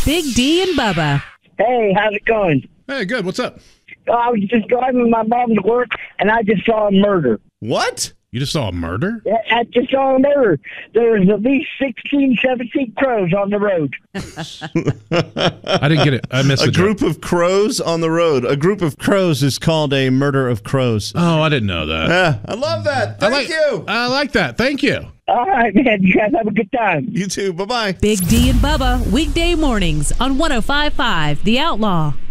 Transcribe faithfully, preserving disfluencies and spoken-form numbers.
Big D and Bubba. Hey, how's it going? Hey, good. What's up? I was just driving with my mom to work, and I just saw a murder. What? You just saw a murder? I I just saw a murder. There was at least sixteen, seventeen crows on the road. I didn't get it. I missed A the group joke. of crows on the road. A group of crows is called a murder of crows. Oh, I didn't know that. Yeah, I love that. Thank I like, you. I like that. Thank you. All right, man. You guys have a good time. You too. Bye-bye. Big D and Bubba, weekday mornings on one oh five point five The Outlaw.